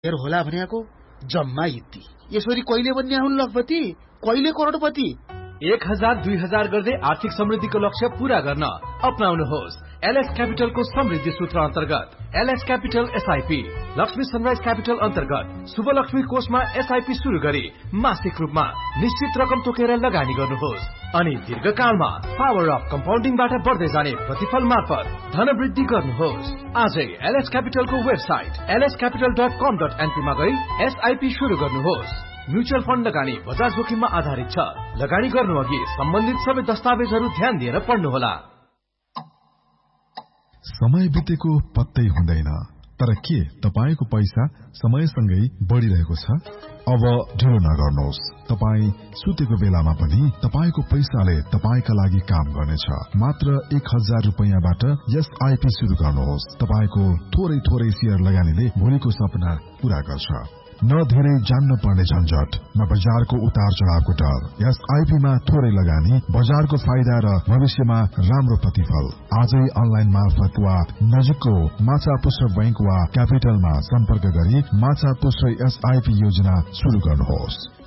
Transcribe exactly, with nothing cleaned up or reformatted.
हेर होला भनेको जम्मा यति। यसरी कहिले बन्ने हुन् लखपति, कहिले करोडपति। एक हजार दुई हजार गर्दै आर्थिक समृद्धिको लक्ष्य पूरा गर्न अपनाउनुहोस् एलएस क्यापिटलको समृद्धि सूत्र अन्तर्गत LS capital SIP. Lakshmi sunrise capital अन्तर्गत शुभलक्ष्मी कोषमा एसआईपी शुरू गरी मासिक रूपमा निश्चित रकम तोकेर लगानी गर्नुहोस् अनि दीर्घकालमा पावर अफ कम्पाउन्डिङबाट बढ्दै जाने प्रतिफल मार्फत धन वृद्धि गर्नुहोस्। आजै LS क्यापिटलको website LS capital dot कम डट एनपीमा गई एसआईपी शुरू गर्नुहोस्। म्युचुअल फण्ड लगानी बजार जोखिममा आधारित छ। लगानी गर्नु अघि सम्बन्धित सबै दस्तावेजहरू ध्यान दिएर पढ्नुहोला। समय बितेको पत्तै हुँदैन, तर के तपाईको पैसा समयसँगै बढिरहेको छ? अब ढिलो नगर्नुहोस्। तपाई सुतेको बेलामा पनि तपाईको पैसाले तपाईका लागि काम गर्नेछ। मात्र एक हजार रुपैयाँबाट एसआईपी शुरू गर्नुहोस्। तपाईको थोरै थोरै शेयर लगानीले भोलिको सपना पूरा गर्छ। न धेरै जान्न पर्ने झन्झट, न बजारको उतार चढावको डर। एसआईपी मा थोरै लगानी, बजारको फाइदा र भविष्यमा राम्रो प्रतिफल। आजै अनलाइन मार्फत वा नजिकको माछा पुष्प बैंक वा क्यापिटलमा सम्पर्क गरी माछा पुष्प एसआईपी योजना शुरू गर्नुहोस्।